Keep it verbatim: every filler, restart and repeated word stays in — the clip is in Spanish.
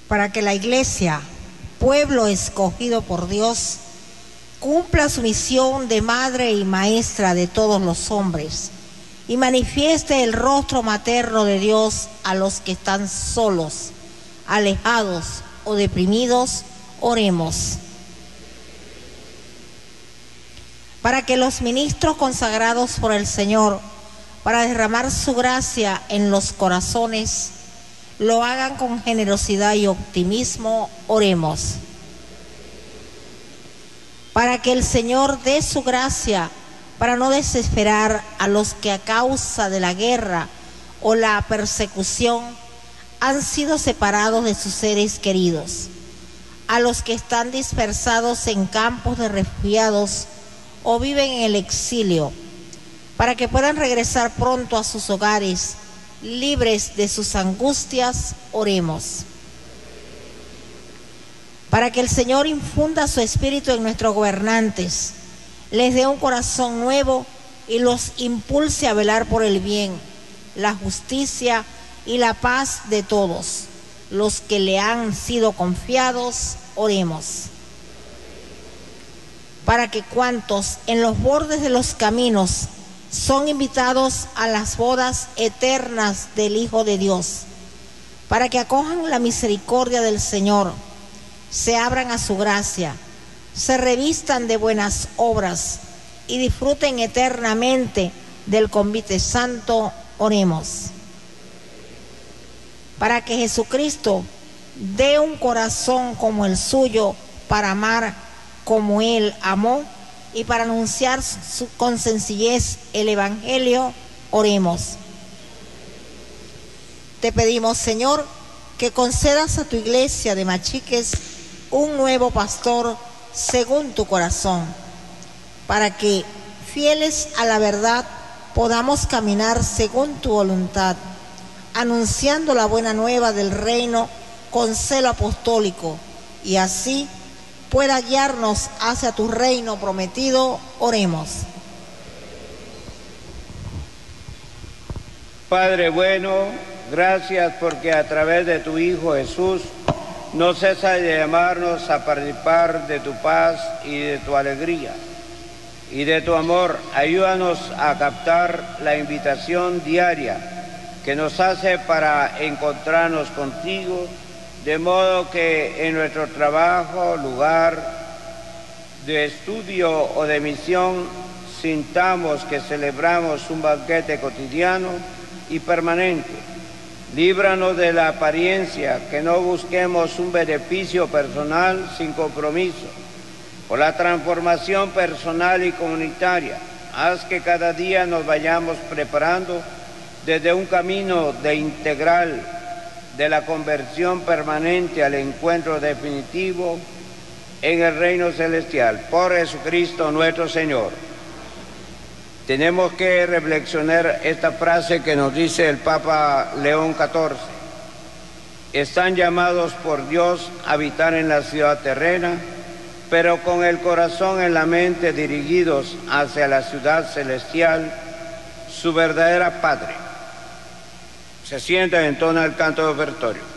para que la Iglesia, pueblo escogido por Dios, cumpla su misión de madre y maestra de todos los hombres y manifieste el rostro materno de Dios a los que están solos, alejados o deprimidos. Oremos. Para que los ministros consagrados por el Señor para derramar su gracia en los corazones lo hagan con generosidad y optimismo. Oremos. Para que el Señor dé su gracia para no desesperar a los que a causa de la guerra o la persecución han sido separados de sus seres queridos, a los que están dispersados en campos de refugiados o viven en el exilio, para que puedan regresar pronto a sus hogares, libres de sus angustias. Oremos. Para que el Señor infunda su espíritu en nuestros gobernantes, les dé un corazón nuevo y los impulse a velar por el bien, la justicia y la paz de todos los que le han sido confiados. Oremos. Para que cuantos en los bordes de los caminos son invitados a las bodas eternas del Hijo de Dios, para que acojan la misericordia del Señor, se abran a su gracia, se revistan de buenas obras y disfruten eternamente del convite santo. Oremos. Para que Jesucristo dé un corazón como el suyo para amar como Él amó y para anunciar su, con sencillez el Evangelio. Oremos. Te pedimos, Señor, que concedas a tu iglesia de Machiques un nuevo pastor según tu corazón, para que, fieles a la verdad, podamos caminar según tu voluntad, anunciando la buena nueva del reino con celo apostólico, y así pueda guiarnos hacia tu reino prometido. Oremos. Padre bueno, gracias porque a través de tu Hijo Jesús no cesa de llamarnos a participar de tu paz y de tu alegría y de tu amor. Ayúdanos a captar la invitación diaria que nos hace para encontrarnos contigo, de modo que en nuestro trabajo, lugar de estudio o de misión, sintamos que celebramos un banquete cotidiano y permanente. Líbranos de la apariencia, que no busquemos un beneficio personal sin compromiso. Por la transformación personal y comunitaria, haz que cada día nos vayamos preparando desde un camino de integral, de la conversión permanente al encuentro definitivo en el reino celestial. Por Jesucristo nuestro Señor. Tenemos que reflexionar esta frase que nos dice el Papa León catorce. Están llamados por Dios a habitar en la ciudad terrena, pero con el corazón en la mente dirigidos hacia la ciudad celestial, su verdadera patria. Se sienta y entona el canto de ofertorio.